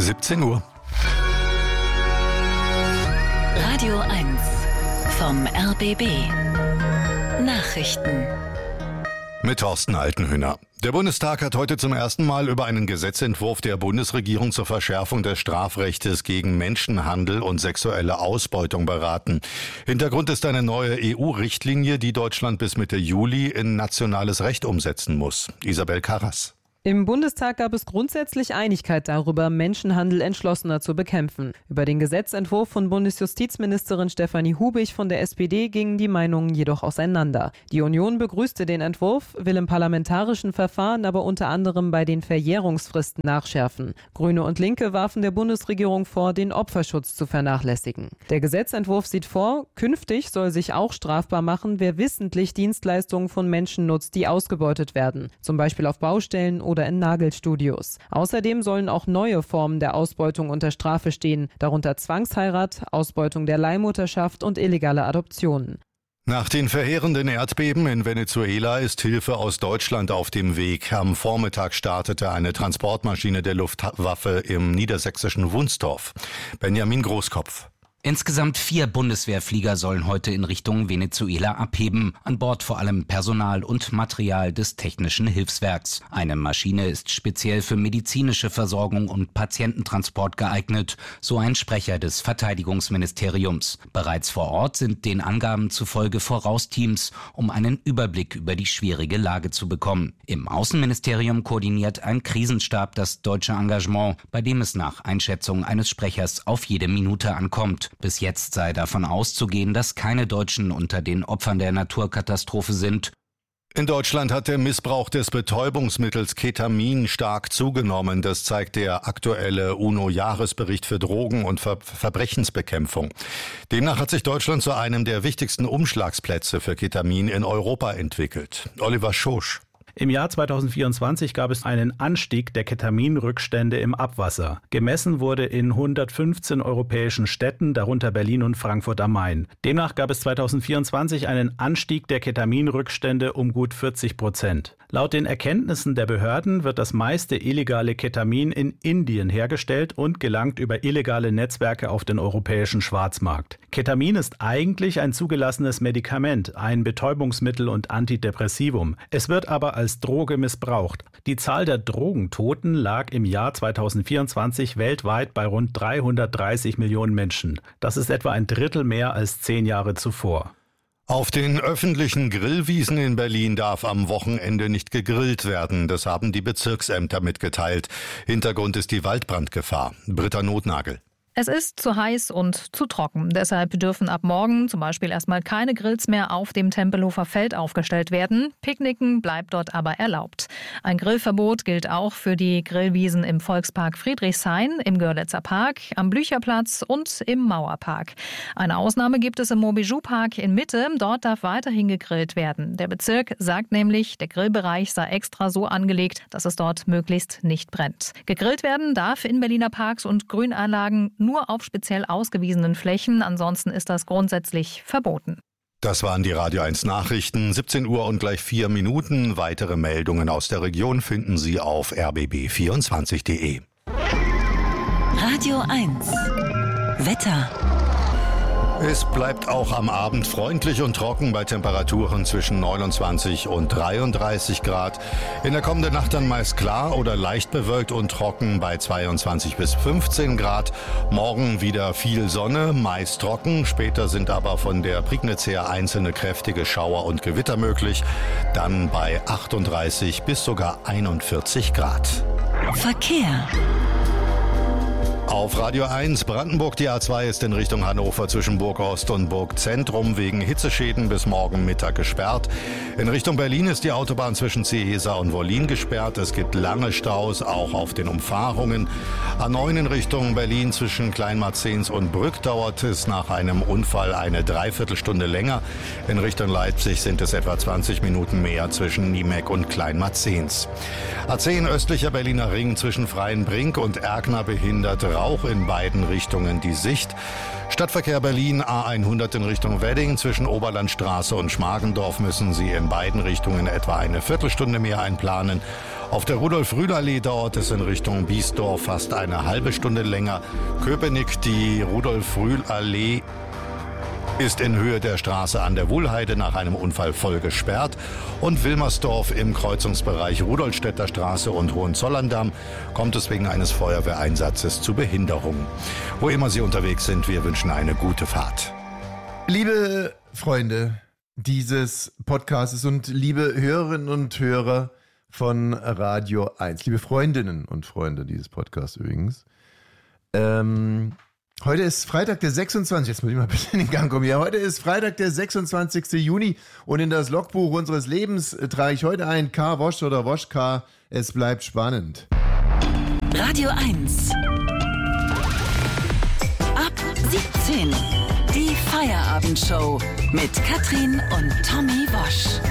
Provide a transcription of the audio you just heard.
17 Uhr. Radio 1 vom RBB. Nachrichten. Mit Thorsten Altenhüner. Der Bundestag hat heute zum ersten Mal über einen Gesetzentwurf der Bundesregierung zur Verschärfung des Strafrechtes gegen Menschenhandel und sexuelle Ausbeutung beraten. Hintergrund ist eine neue EU-Richtlinie, die Deutschland bis Mitte Juli in nationales Recht umsetzen muss. Isabel Karras. Im Bundestag gab es grundsätzlich Einigkeit darüber, Menschenhandel entschlossener zu bekämpfen. Über den Gesetzentwurf von Bundesjustizministerin Stefanie Hubig von der SPD gingen die Meinungen jedoch auseinander. Die Union begrüßte den Entwurf, will im parlamentarischen Verfahren aber unter anderem bei den Verjährungsfristen nachschärfen. Grüne und Linke warfen der Bundesregierung vor, den Opferschutz zu vernachlässigen. Der Gesetzentwurf sieht vor, künftig soll sich auch strafbar machen, wer wissentlich Dienstleistungen von Menschen nutzt, die ausgebeutet werden, zum Beispiel auf Baustellen oder in Nagelstudios. Außerdem sollen auch neue Formen der Ausbeutung unter Strafe stehen, darunter Zwangsheirat, Ausbeutung der Leihmutterschaft und illegale Adoptionen. Nach den verheerenden Erdbeben in Venezuela ist Hilfe aus Deutschland auf dem Weg. Am Vormittag startete eine Transportmaschine der Luftwaffe im niedersächsischen Wunstorf. Benjamin Großkopf. Insgesamt 4 Bundeswehrflieger sollen heute in Richtung Venezuela abheben. An Bord vor allem Personal und Material des Technischen Hilfswerks. Eine Maschine ist speziell für medizinische Versorgung und Patiententransport geeignet, so ein Sprecher des Verteidigungsministeriums. Bereits vor Ort sind den Angaben zufolge Vorausteams, um einen Überblick über die schwierige Lage zu bekommen. Im Außenministerium koordiniert ein Krisenstab das deutsche Engagement, bei dem es nach Einschätzung eines Sprechers auf jede Minute ankommt. Bis jetzt sei davon auszugehen, dass keine Deutschen unter den Opfern der Naturkatastrophe sind. In Deutschland hat der Missbrauch des Betäubungsmittels Ketamin stark zugenommen. Das zeigt der aktuelle UNO-Jahresbericht für Drogen- und Verbrechensbekämpfung. Demnach hat sich Deutschland zu einem der wichtigsten Umschlagsplätze für Ketamin in Europa entwickelt. Oliver Schosch. Im Jahr 2024 gab es einen Anstieg der Ketaminrückstände im Abwasser. Gemessen wurde in 115 europäischen Städten, darunter Berlin und Frankfurt am Main. Demnach gab es 2024 einen Anstieg der Ketaminrückstände um gut 40%. Laut den Erkenntnissen der Behörden wird das meiste illegale Ketamin in Indien hergestellt und gelangt über illegale Netzwerke auf den europäischen Schwarzmarkt. Ketamin ist eigentlich ein zugelassenes Medikament, ein Betäubungsmittel und Antidepressivum. Es wird aber als Droge missbraucht. Die Zahl der Drogentoten lag im Jahr 2024 weltweit bei rund 330 Millionen Menschen. Das ist etwa ein Drittel mehr als 10 Jahre zuvor. Auf den öffentlichen Grillwiesen in Berlin darf am Wochenende nicht gegrillt werden. Das haben die Bezirksämter mitgeteilt. Hintergrund ist die Waldbrandgefahr. Britta Notnagel. Es ist zu heiß und zu trocken. Deshalb dürfen ab morgen zum Beispiel erstmal keine Grills mehr auf dem Tempelhofer Feld aufgestellt werden. Picknicken bleibt dort aber erlaubt. Ein Grillverbot gilt auch für die Grillwiesen im Volkspark Friedrichshain, im Görlitzer Park, am Blücherplatz und im Mauerpark. Eine Ausnahme gibt es im Montbijou-Park in Mitte. Dort darf weiterhin gegrillt werden. Der Bezirk sagt nämlich, der Grillbereich sei extra so angelegt, dass es dort möglichst nicht brennt. Gegrillt werden darf in Berliner Parks und Grünanlagen nur auf speziell ausgewiesenen Flächen. Ansonsten ist das grundsätzlich verboten. Das waren die Radio 1 Nachrichten. 17 Uhr und gleich 4 Minuten. Weitere Meldungen aus der Region finden Sie auf rbb24.de. Radio 1 Wetter. Es bleibt auch am Abend freundlich und trocken bei Temperaturen zwischen 29 und 33 Grad. In der kommenden Nacht dann meist klar oder leicht bewölkt und trocken bei 22 bis 15 Grad. Morgen wieder viel Sonne, meist trocken. Später sind aber von der Prignitz her einzelne kräftige Schauer und Gewitter möglich. Dann bei 38 bis sogar 41 Grad. Verkehr. Auf Radio 1 Brandenburg, die A2 ist in Richtung Hannover zwischen Burgost und Burgzentrum wegen Hitzeschäden bis morgen Mittag gesperrt. In Richtung Berlin ist die Autobahn zwischen Cehesa und Wollin gesperrt. Es gibt lange Staus, auch auf den Umfahrungen. A9 in Richtung Berlin zwischen Kleinmarzens und Brück dauert es nach einem Unfall eine Dreiviertelstunde länger. In Richtung Leipzig sind es etwa 20 Minuten mehr zwischen Niemek und Kleinmarzens. A10 östlicher Berliner Ring zwischen Freienbrink und Erkner behindert Rauch in beiden Richtungen die Sicht. Stadtverkehr Berlin A100 in Richtung Wedding. Zwischen Oberlandstraße und Schmargendorf müssen Sie in beiden Richtungen etwa eine Viertelstunde mehr einplanen. Auf der Rudolf-Rühl-Allee dauert es in Richtung Biesdorf fast eine halbe Stunde länger. Köpenick, die Rudolf-Rühl-Allee ist in Höhe der Straße an der Wuhlheide nach einem Unfall voll gesperrt. Und Wilmersdorf im Kreuzungsbereich Rudolstädter Straße und Hohenzollerndamm kommt es wegen eines Feuerwehreinsatzes zu Behinderungen. Wo immer Sie unterwegs sind, wir wünschen eine gute Fahrt. Liebe Freunde dieses Podcasts und liebe Hörerinnen und Hörer von Radio 1, liebe Freundinnen und Freunde dieses Podcasts übrigens, heute ist Freitag der 26. Jetzt muss ich mal ein bisschen in den Gang kommen hier. Heute ist Freitag der 26. Juni und in das Logbuch unseres Lebens trage ich heute ein K. Wosch oder Wosch K. Es bleibt spannend. Radio 1. Ab 17. Die Feierabendshow mit Katrin und Tommy Wosch.